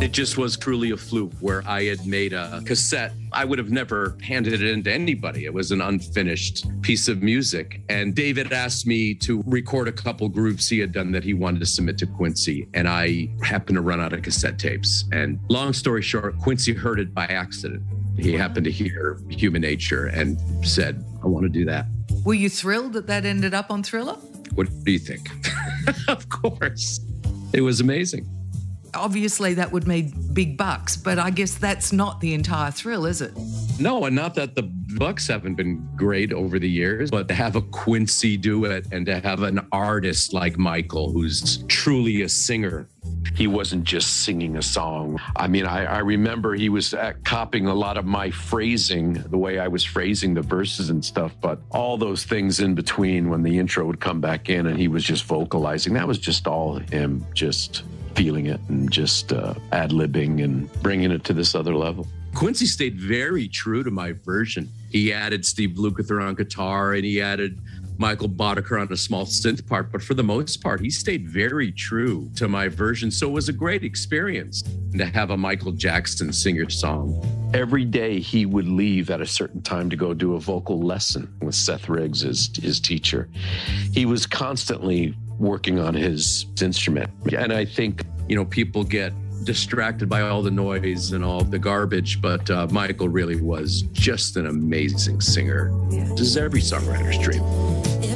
It just was truly a fluke where I had made a cassette. I would have never handed it in to anybody. It was an unfinished piece of music. And David asked me to record a couple groups he had done that he wanted to submit to Quincy. And I happened to run out of cassette tapes. And long story short, Quincy heard it by accident. He happened to hear Human Nature and said, I want to do that. Were you thrilled that that ended up on Thriller? What do you think? Of course. It was amazing. Obviously, that would mean big bucks, but I guess that's not the entire thrill, is it? No, and not that the bucks haven't been great over the years, but to have a Quincy do it and to have an artist like Michael, who's truly a singer. He wasn't just singing a song. I mean, I remember he was copying a lot of my phrasing, the way I was phrasing the verses and stuff, but all those things in between when the intro would come back in and he was just vocalizing, that was just all him just feeling it and just ad-libbing and bringing it to this other level. Quincy stayed very true to my version. He added Steve Lukather on guitar and he added Michael Boddicker on a small synth part, but for the most part, he stayed very true to my version. So it was a great experience to have a Michael Jackson singer song. Every day he would leave at a certain time to go do a vocal lesson with Seth Riggs, his teacher. He was constantly working on his instrument. And I think, people get distracted by all the noise and all the garbage, but Michael really was just an amazing singer. Yeah. This is every songwriter's dream.